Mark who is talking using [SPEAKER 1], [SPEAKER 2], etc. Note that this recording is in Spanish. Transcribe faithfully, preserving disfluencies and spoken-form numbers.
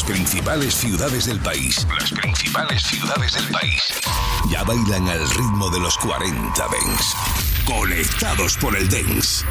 [SPEAKER 1] Las principales ciudades del país. Las principales ciudades del país. Ya bailan al ritmo de los cuarenta Dance. Conectados por el Dance.